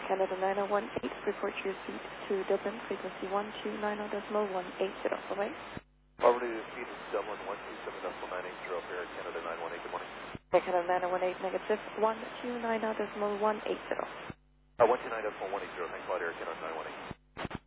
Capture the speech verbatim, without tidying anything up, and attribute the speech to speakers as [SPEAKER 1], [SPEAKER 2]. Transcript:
[SPEAKER 1] Canada nine oh one eight, report your seat to Dublin, frequency one two nine zero decimal one eight zero. Bye-bye.
[SPEAKER 2] Poverty to speed is Dublin one two seven decimal nine eight zero, Air Canada nine one eight, good morning.
[SPEAKER 1] Air Canada nine oh one eight, negative one two nine zero decimal one eight zero.
[SPEAKER 2] Uh, one two nine decimal one eight zero, thanks a lot, Air Canada nine one eight.